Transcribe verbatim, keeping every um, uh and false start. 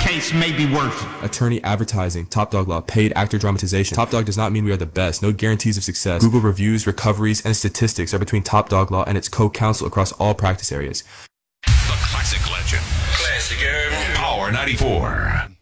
case may be worth it. Attorney advertising, Top Dog Law, paid actor dramatization. Top Dog does not mean we are the best. No guarantees of success. Google reviews, recoveries, and statistics are between Top Dog Law and its co-counsel across all practice areas. The classic legend. Classic. Power ninety-four.